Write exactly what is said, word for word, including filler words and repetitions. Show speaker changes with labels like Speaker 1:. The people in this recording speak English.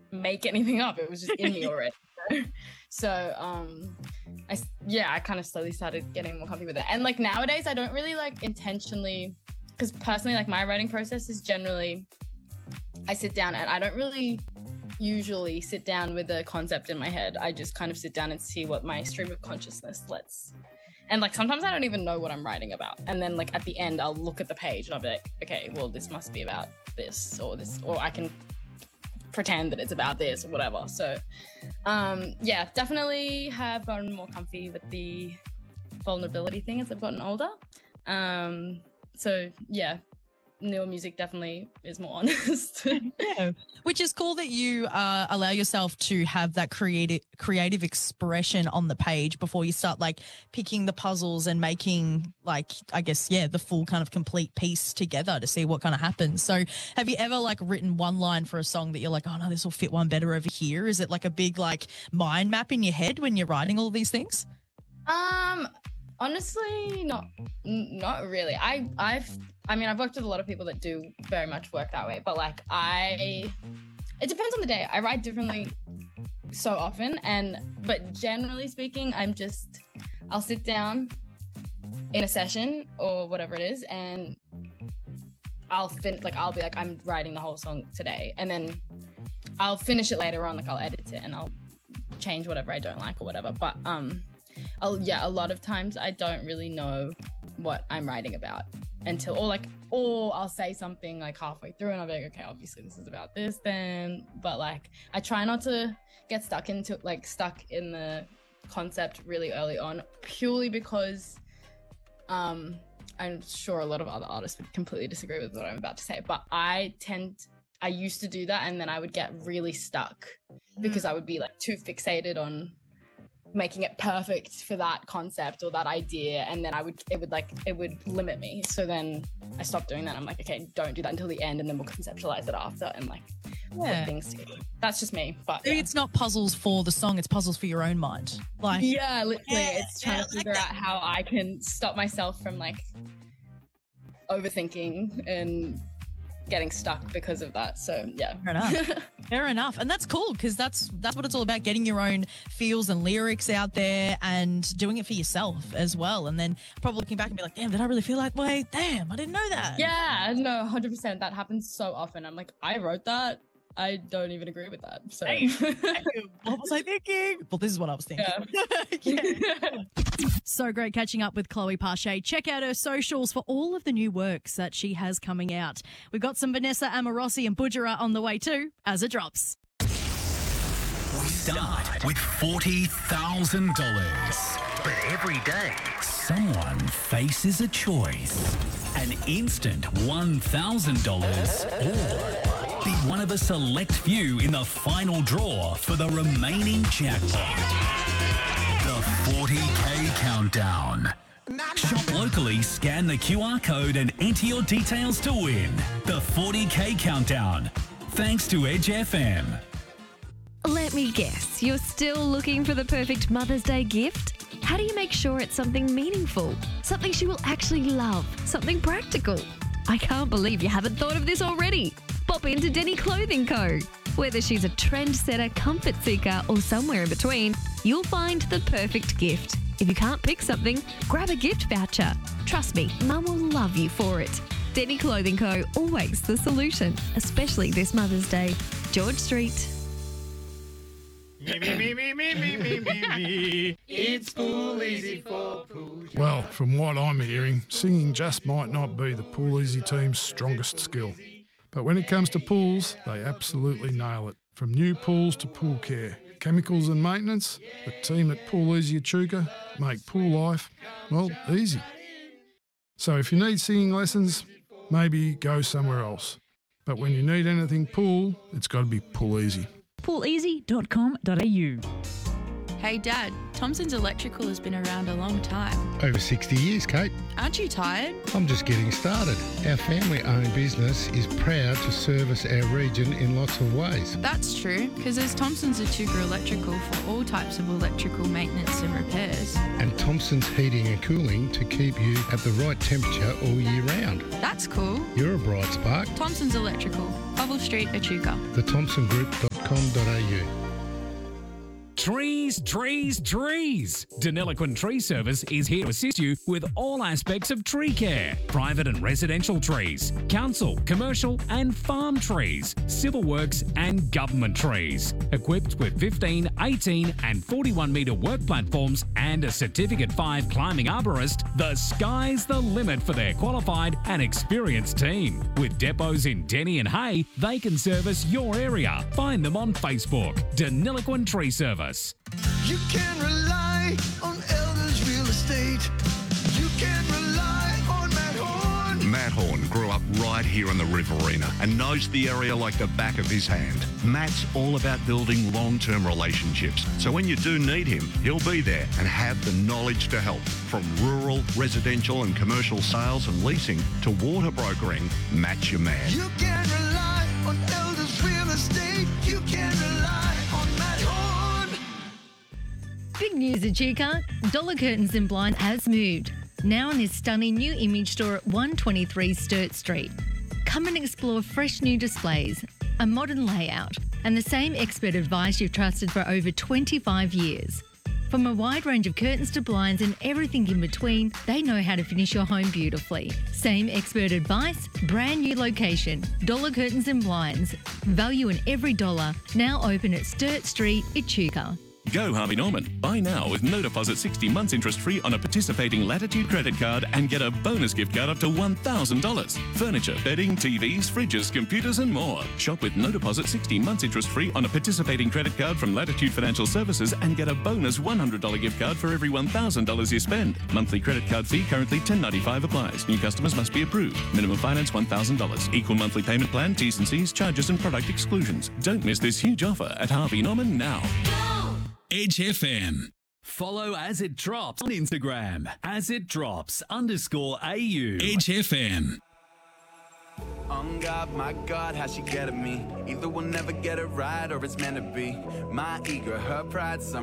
Speaker 1: make anything up. It was just in me already. So, um, I, yeah, I kind of slowly started getting more comfy with it. And like nowadays, I don't really like intentionally, because personally, like my writing process is generally, I sit down and I don't really usually sit down with a concept in my head. I just kind of sit down and see what my stream of consciousness lets. And like sometimes I don't even know what I'm writing about. And then like at the end, I'll look at the page and I'll be like, okay, well, this must be about this or this, or I can pretend that it's about this or whatever. So um yeah, definitely have gotten more comfy with the vulnerability thing as I've gotten older. Um so yeah, newer music definitely is more honest.
Speaker 2: Yeah, which is cool that you uh, allow yourself to have that creative creative expression on the page before you start like picking the puzzles and making like, I guess, yeah, the full kind of complete piece together to see what kind of happens. So have you ever like written one line for a song that you're like, oh no, this will fit one better over here? Is it like a big like mind map in your head when you're writing all these things?
Speaker 1: Um, honestly, not not really. I I've I mean I've worked with a lot of people that do very much work that way, but like I, it depends on the day. I write differently so often, and but generally speaking, I'm just I'll sit down in a session or whatever it is, and I'll fin like I'll be like I'm writing the whole song today, and then I'll finish it later on. Like I'll edit it and I'll change whatever I don't like or whatever. But um. I'll, yeah, a lot of times I don't really know what I'm writing about until, or like, or I'll say something like halfway through and I'll be like, okay, obviously this is about this then. But like, I try not to get stuck into, like, stuck in the concept really early on, purely because um, I'm sure a lot of other artists would completely disagree with what I'm about to say, but I tend, I used to do that and then I would get really stuck because I would be like too fixated on making it perfect for that concept or that idea, and then I would it would like it would limit me. So then I stopped doing that. I'm like, okay, don't do that until the end, and then we'll conceptualize it after and like
Speaker 2: yeah.
Speaker 1: put things together. That's just me. But
Speaker 2: maybe
Speaker 1: yeah.
Speaker 2: It's not puzzles for the song, it's puzzles for your own mind. Like
Speaker 1: yeah, literally,
Speaker 2: yeah,
Speaker 1: it's trying
Speaker 2: yeah,
Speaker 1: to figure
Speaker 2: like
Speaker 1: out how I can stop myself from like overthinking and getting stuck because of that. So yeah,
Speaker 2: fair enough. Fair enough. And that's cool because that's that's what it's all about, getting your own feels and lyrics out there and doing it for yourself as well. And then probably looking back and be like, damn, did I really feel that way? Damn, I didn't know that.
Speaker 1: Yeah, no, one hundred percent. That happens so often. I'm like, I wrote that. I don't even agree with that. So
Speaker 2: hey, what was I thinking? Well, this is what I was thinking.
Speaker 1: Yeah.
Speaker 2: Yeah.
Speaker 3: So great catching up with Chloe Pache. Check out her socials for all of the new works that she has coming out. We've got some Vanessa Amorosi and Budjerah on the way too, as it drops.
Speaker 4: We start with forty thousand dollars.
Speaker 5: But every day,
Speaker 4: Someone faces a choice. An instant one thousand dollars or be one of a select few in the final draw for the remaining jackpot. The forty K Countdown. Shop locally, scan the Q R code and enter your details to win. The forty K Countdown. Thanks to Edge F M.
Speaker 6: Let me guess, you're still looking for the perfect Mother's Day gift? How do you make sure it's something meaningful, something she will actually love, something practical? I can't believe you haven't thought of this already. Pop into Denny Clothing Co. Whether she's a trendsetter, comfort seeker, or somewhere in between, you'll find the perfect gift. If you can't pick something, grab a gift voucher. Trust me, Mum will love you for it. Denny Clothing Co. Always the solution, especially this Mother's Day. George Street.
Speaker 7: Me, me, me, me, me, me, me, me, me. It's Pool Easy for Pool.
Speaker 8: Well, from what I'm hearing, singing just might not be the Pool Easy team's strongest skill. But when it comes to pools, they absolutely nail it. From new pools to pool care, chemicals and maintenance, the team at Pool Easy Echuca make pool life, well, easy. So if you need singing lessons, maybe go somewhere else. But when you need anything pool, it's got to be Pool Easy.
Speaker 9: pool easy dot com dot a u.
Speaker 10: Hey Dad, Thompson's Electrical has been around a long time.
Speaker 11: Over sixty years, Kate.
Speaker 10: Aren't you tired?
Speaker 11: I'm just getting started. Our family-owned business is proud to service our region in lots of ways.
Speaker 10: That's true, because there's Thompson's Echuca Electrical for all types of electrical maintenance and repairs.
Speaker 11: And Thompson's Heating and Cooling to keep you at the right temperature all year round.
Speaker 10: That's cool.
Speaker 11: You're a bright spark.
Speaker 10: Thompson's Electrical, Bubble Street, Echuca.
Speaker 11: The Thompson Group. com dot a u.
Speaker 4: Trees, trees, trees! Deniliquin Tree Service is here to assist you with all aspects of tree care. Private and residential trees, council, commercial and farm trees, civil works and government trees. Equipped with fifteen, eighteen and forty-one metre work platforms and a Certificate five climbing arborist, the sky's the limit for their qualified and experienced team. With depots in Denny and Hay, they can service your area. Find them on Facebook. Deniliquin Tree Service.
Speaker 5: You can rely on Elders Real Estate. You can rely on Matt Horn.
Speaker 12: Matt Horn grew up right here in the Riverina and knows the area like the back of his hand. Matt's all about building long-term relationships. So when you do need him, he'll be there and have the knowledge to help. From rural, residential and commercial sales and leasing to water brokering, Matt's your man.
Speaker 5: You can rely on Elders Real Estate. You can rely on Matt Horn.
Speaker 6: Big news at Chuka. Dollar Curtains and Blinds has moved. Now in this stunning new image store at one twenty-three Sturt Street. Come and explore fresh new displays, a modern layout, and the same expert advice you've trusted for over twenty-five years. From a wide range of curtains to blinds and everything in between, they know how to finish your home beautifully. Same expert advice, brand new location. Dollar Curtains and Blinds. Value in every dollar. Now open at Sturt Street, Echuca.
Speaker 13: Go Harvey Norman. Buy now with no deposit sixty months interest free on a participating Latitude credit card and get a bonus gift card up to one thousand dollars. Furniture, bedding, T Vs, fridges, computers and more. Shop with no deposit sixty months interest free on a participating credit card from Latitude Financial Services and get a bonus one hundred dollars gift card for every one thousand dollars you spend. Monthly credit card fee currently ten ninety-five applies. New customers must be approved. Minimum finance one thousand dollars. Equal monthly payment plan, T's and C's, charges and product exclusions. Don't miss this huge offer at Harvey Norman now.
Speaker 4: Edge F M. Follow As It Drops on Instagram. As It Drops underscore A U. Edge F M.
Speaker 14: On God, my God, how she get at me. Either we'll never get it right or it's meant to be. My ego, her pride, some